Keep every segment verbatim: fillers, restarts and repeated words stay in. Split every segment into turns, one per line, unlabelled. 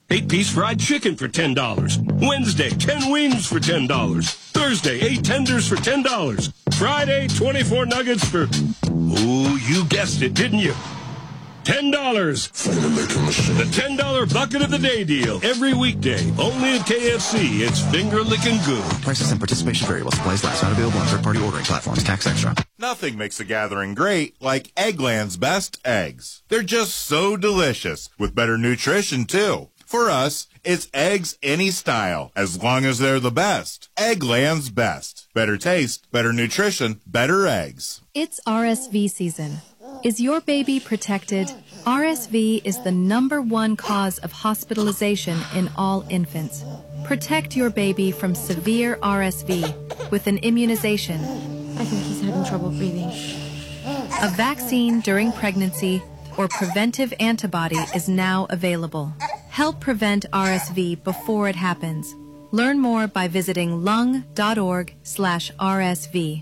Eight-piece fried chicken for ten dollars. Wednesday, ten wings for ten dollars. Thursday, eight tenders for ten dollars. Friday, twenty-four nuggets for, ooh, you guessed it, didn't you? ten dollars. The ten dollar bucket of the day deal. Every weekday. Only at K F C. It's finger-licking good.
Prices and participation vary while supplies last. Not available on third-party ordering platforms. Tax extra.
Nothing makes a gathering great like Eggland's best eggs. They're just so delicious, with better nutrition, too. For us, it's eggs any style, as long as they're the best. Eggland's best. Better taste, better nutrition, better eggs.
It's R S V season. Is your baby protected? R S V is the number one cause of hospitalization in all infants. Protect your baby from severe R S V with an immunization.
I think he's having trouble breathing.
A vaccine during pregnancy or preventive antibody is now available. Help prevent R S V before it happens. Learn more by visiting lung.org slash RSV.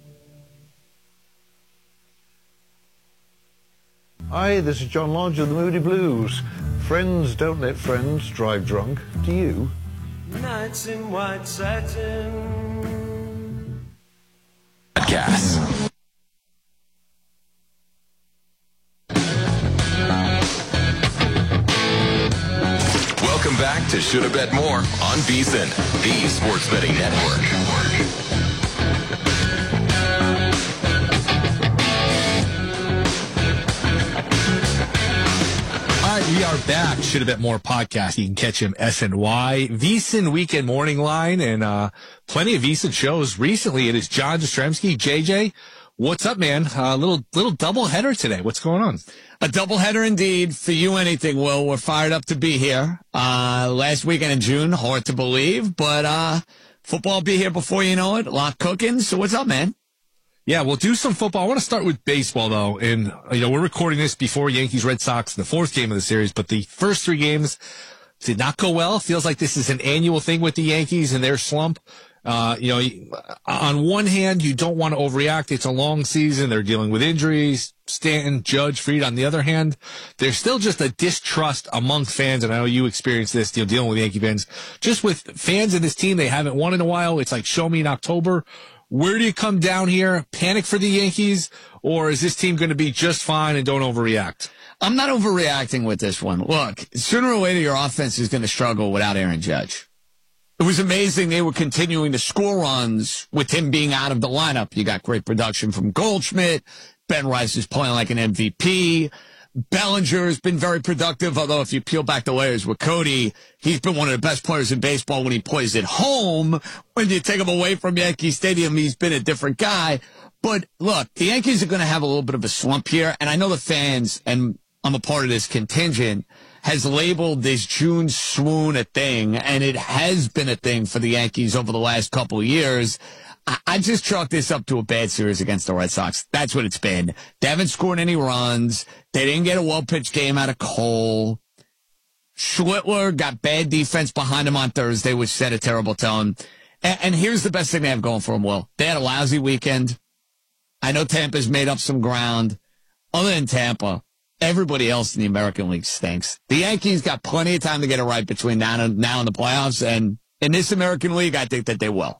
Hi, this is John Lodge of the Moody Blues. Friends don't let friends drive drunk. Do you?
Nights in white satin.
Gas. Welcome back to Shoulda Bet More on VSiN, the Sports Betting Network.
We are back. Shoulda Bet More podcast. You can catch him S N Y, VSiN Weekend Morning Line, and uh, plenty of VSiN shows. Recently, it is John Jastrzemski. J J, what's up, man? A uh, little little double header today. What's going on?
A doubleheader indeed. For you, anything, Will. We're fired up to be here. Uh, last weekend in June, hard to believe, but uh, football will be here before you know it. A lot cooking. So what's up, man?
Yeah, we'll do some football. I want to start with baseball, though. And, you know, we're recording this before Yankees-Red Sox, the fourth game of the series, but the first three games did not go well. Feels like this is an annual thing with the Yankees and their slump. Uh, you know, on one hand, you don't want to overreact. It's a long season. They're dealing with injuries. Stanton, Judge, Fried. On the other hand, there's still just a distrust among fans, and I know you experienced this, you know, dealing with Yankee fans. Just with fans in this team, they haven't won in a while. It's like, show me in October. Where do you come down here? Panic for the Yankees, or is this team going to be just fine and don't overreact?
I'm not overreacting with this one. Look, sooner or later, your offense is going to struggle without Aaron Judge. It was amazing they were continuing to score runs with him being out of the lineup. You got great production from Goldschmidt. Ben Rice is playing like an M V P. Bellinger has been very productive, although if you peel back the layers with Cody, he's been one of the best players in baseball when he plays at home. When you take him away from Yankee Stadium, he's been a different guy. But look, the Yankees are going to have a little bit of a slump here, and I know the fans, and I'm a part of this contingent, has labeled this June swoon a thing, and it has been a thing for the Yankees over the last couple of years. I just chalk this up to a bad series against the Red Sox. That's what it's been. They haven't scored any runs. They didn't get a well-pitched game out of Cole. Schlittler got bad defense behind him on Thursday, which set a terrible tone. And, and here's the best thing they have going for them, Will. They had a lousy weekend. I know Tampa's made up some ground. Other than Tampa, everybody else in the American League stinks. The Yankees got plenty of time to get it right between now and, now and the playoffs. And in this American League, I think that they will.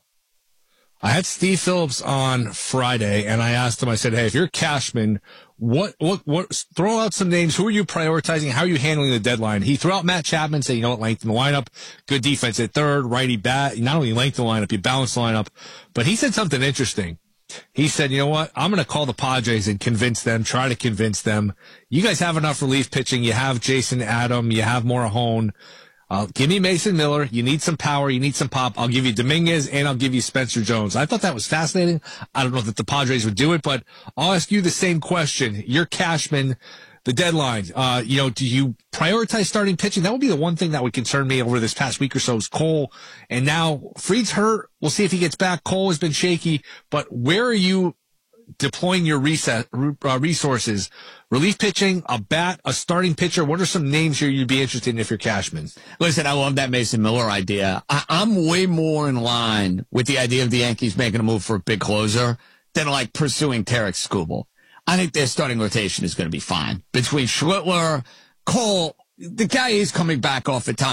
I had Steve Phillips on Friday, and I asked him, I said, hey, if you're Cashman, what, what, what, throw out some names. Who are you prioritizing? How are you handling the deadline? He threw out Matt Chapman, say, you know what, lengthen the lineup, good defense at third, righty bat. Not only lengthen the lineup, you balance the lineup. But he said something interesting. He said, you know what, I'm going to call the Padres and convince them, try to convince them. You guys have enough relief pitching. You have Jason Adam. You have Morahone. Uh, give me Mason Miller. You need some power. You need some pop. I'll give you Dominguez, and I'll give you Spencer Jones. I thought that was fascinating. I don't know that the Padres would do it, but I'll ask you the same question. You're Cashman, the deadline. Uh, you know, do you prioritize starting pitching? That would be the one thing that would concern me over this past week or so is Cole. And now Fried's hurt. We'll see if he gets back. Cole has been shaky. But where are you deploying your reset, uh, resources? Relief pitching, a bat, a starting pitcher. What are some names here you'd be interested in if you're Cashman?
Listen, I love that Mason Miller idea. I, I'm way more in line with the idea of the Yankees making a move for a big closer than like pursuing Tarek Skubal. I think their starting rotation is going to be fine. Between Schlittler, Cole, the guy is coming back off the top.